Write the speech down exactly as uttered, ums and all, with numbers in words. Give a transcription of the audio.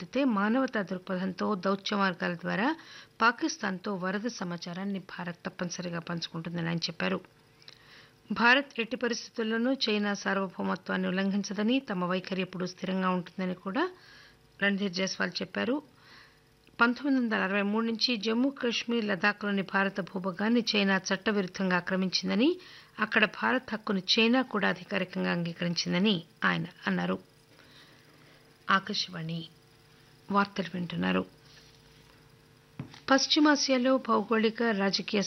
కుదిరితే మానవతా దృక్పథంతో దౌత్య మార్గాల ద్వారా పాకిస్తాన్తో వరద సమాచారాన్ని భారత్ తప్పనిసరిగా పంచుకుంటుందని ఆయన చెప్పారు. భారత్ ఎట్టి పరిస్థితుల్లోనూ చైనా సార్వభౌమత్వాన్ని ఉల్లంఘించదని, తమ వైఖరి ఎప్పుడూ స్థిరంగా ఉంటుందని కూడా రణ్ధీర్ జైస్వాల్ చెప్పారు. పంతొమ్మిది వందల అరవై మూడు నుంచి జమ్మూ కశ్మీర్ లదాఖ్లోని భారత భూభాగాన్ని చైనా చట్టవిరుద్దంగా ఆక్రమించిందని, అక్కడ భారత్ హక్కును చైనా కూడా అధికారికంగా అంగీకరించిందని ఆయన అన్నారు. ఆకాశవాణి వార్తలు వింటున్నారు. పశ్చిమాసియాలో భౌగోళిక రాజకీయ